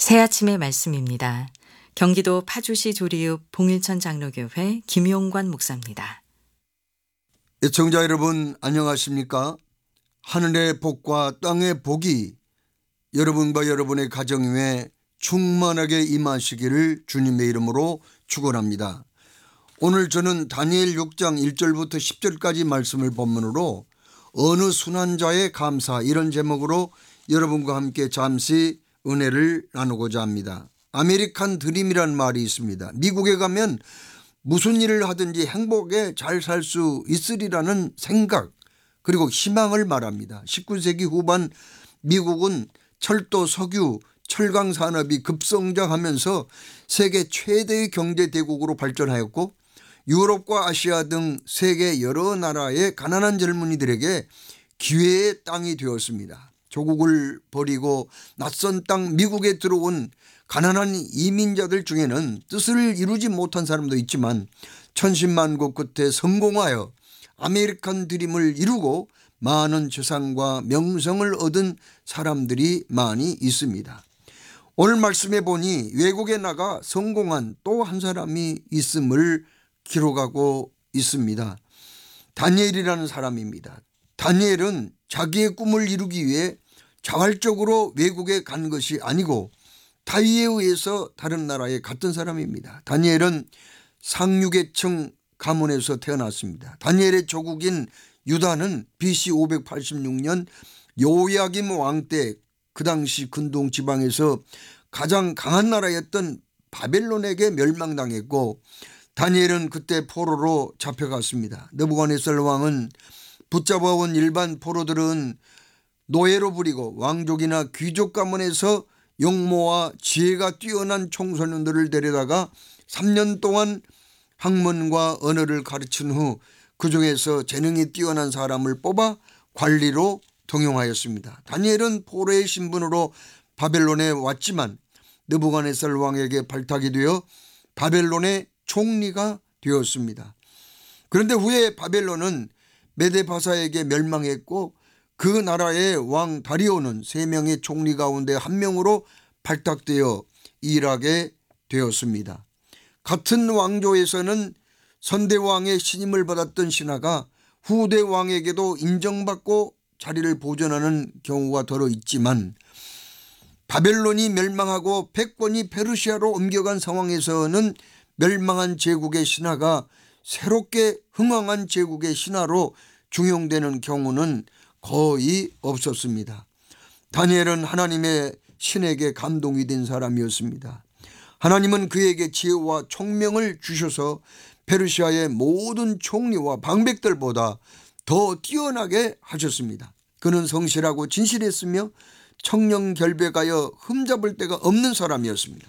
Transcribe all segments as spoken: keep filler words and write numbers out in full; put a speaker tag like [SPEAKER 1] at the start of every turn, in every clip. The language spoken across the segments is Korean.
[SPEAKER 1] 새아침의 말씀입니다. 경기도 파주시 조리읍 봉일천 장로교회 김용관 목사입니다.
[SPEAKER 2] 애청자 여러분 안녕하십니까? 하늘의 복과 땅의 복이 여러분과 여러분의 가정 위에 충만하게 임하시기를 주님의 이름으로 축원합니다. 오늘 저는 다니엘 육 장 일 절부터 십 절까지 말씀을 본문으로 어느 순한 자의 감사, 이런 제목으로 여러분과 함께 잠시 은혜를 나누고자 합니다. 아메리칸 드림이라는 말이 있습니다. 미국에 가면 무슨 일을 하든지 행복에 잘 살 수 있으리라는 생각, 그리고 희망을 말합니다. 십구 세기 후반 미국은 철도, 석유, 철강 산업이 급성장하면서 세계 최대의 경제 대국으로 발전하였고, 유럽과 아시아 등 세계 여러 나라의 가난한 젊은이들에게 기회의 땅이 되었습니다. 조국을 버리고 낯선 땅 미국에 들어온 가난한 이민자들 중에는 뜻을 이루지 못한 사람도 있지만 천신만고 끝에 성공하여 아메리칸 드림을 이루고 많은 재산과 명성을 얻은 사람들이 많이 있습니다. 오늘 말씀해 보니 외국에 나가 성공한 또 한 사람이 있음을 기록하고 있습니다. 다니엘이라는 사람입니다. 다니엘은 자기의 꿈을 이루기 위해 자발적으로 외국에 간 것이 아니고 타의에 의해서 다른 나라에 갔던 사람입니다. 다니엘은 상류계층 가문에서 태어났습니다. 다니엘의 조국인 유다는 비씨 오백팔십육 년 요야김 왕 때 그 당시 근동 지방에서 가장 강한 나라였던 바벨론에게 멸망당했고, 다니엘은 그때 포로로 잡혀갔습니다. 느부갓네살 왕은 붙잡아온 일반 포로들은 노예로 부리고 왕족이나 귀족 가문에서 용모와 지혜가 뛰어난 청소년들을 데려다가 삼 년 동안 학문과 언어를 가르친 후 그 중에서 재능이 뛰어난 사람을 뽑아 관리로 등용하였습니다. 다니엘은 포로의 신분으로 바벨론에 왔지만 느부갓네살 왕에게 발탁이 되어 바벨론의 총리가 되었습니다. 그런데 후에 바벨론은 메데바사에게 멸망했고, 그 나라의 왕 다리오는 세 명의 총리 가운데 한 명으로 발탁되어 일하게 되었습니다. 같은 왕조에서는 선대왕의 신임을 받았던 신하가 후대 왕에게도 인정받고 자리를 보존하는 경우가 더러 있지만, 바벨론이 멸망하고 백번이 페르시아로 옮겨간 상황에서는 멸망한 제국의 신하가 새롭게 흥왕한 제국의 신하로 중용되는 경우는 거의 없었습니다. 다니엘은 하나님의 신에게 감동이 된 사람이었습니다. 하나님은 그에게 지혜와 총명을 주셔서 페르시아의 모든 총리와 방백들보다 더 뛰어나게 하셨습니다. 그는 성실하고 진실했으며 청렴결백하여 흠잡을 데가 없는 사람이었습니다.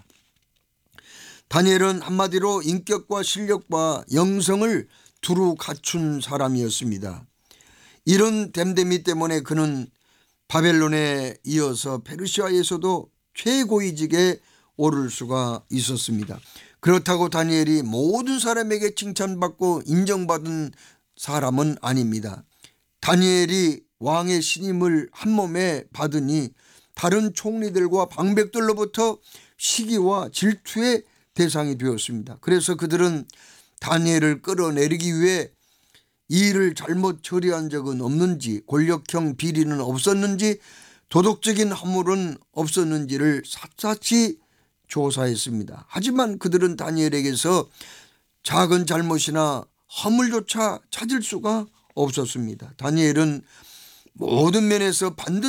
[SPEAKER 2] 다니엘은 한마디로 인격과 실력과 영성을 두루 갖춘 사람이었습니다. 이런 됨됨이 때문에 그는 바벨론에 이어서 페르시아에서도 최고위직에 오를 수가 있었습니다. 그렇다고 다니엘이 모든 사람에게 칭찬받고 인정받은 사람은 아닙니다. 다니엘이 왕의 신임을 한 몸에 받으니 다른 총리들과 방백들로부터 시기와 질투의 대상이 되었습니다. 그래서 그들은 다니엘을 끌어내리기 위해 이 일을 잘못 처리한 적은 없는지, 권력형 비리는 없었는지, 도덕적인 허물은 없었는지를 샅샅이 조사했습니다. 하지만 그들은 다니엘에게서 작은 잘못이나 허물조차 찾을 수가 없었습니다. 다니엘은 모든 면에서 반드시